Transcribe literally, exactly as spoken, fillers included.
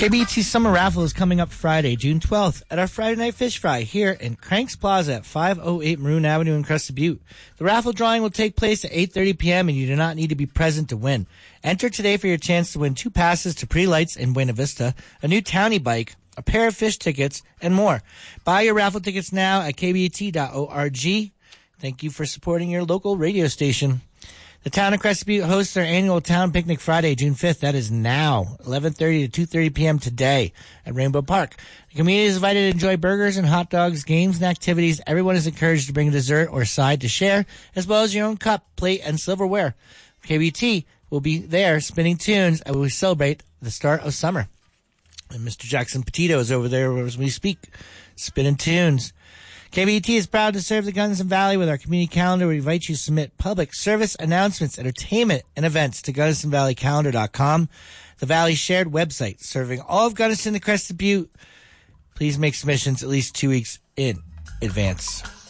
K B T Summer Raffle is coming up Friday, June twelfth at our Friday Night Fish Fry here in Cranks Plaza at five oh eight Maroon Avenue in Crested Butte. The raffle drawing will take place at eight thirty p.m. and you do not need to be present to win. Enter today for your chance to win two passes to Pretty Lights in Buena Vista, a new Townie bike, a pair of fish tickets, and more. Buy your raffle tickets now at k b t dot org. Thank you for supporting your local radio station. The town of Crested Butte hosts their annual Town Picnic Friday, June fifth. That is now, eleven thirty to two thirty p.m. today at Rainbow Park. The community is invited to enjoy burgers and hot dogs, games, and activities. Everyone is encouraged to bring a dessert or side to share, as well as your own cup, plate, and silverware. K B T will be there spinning tunes as we celebrate the start of summer. And Mister Jackson Petito is over there as we speak, spinning tunes. K B T is proud to serve the Gunnison Valley with our community calendar. We invite you to submit public service announcements, entertainment, and events to gunnison valley calendar dot com, the Valley's shared website serving all of Gunnison and Crested Butte. Please make submissions at least two weeks in advance.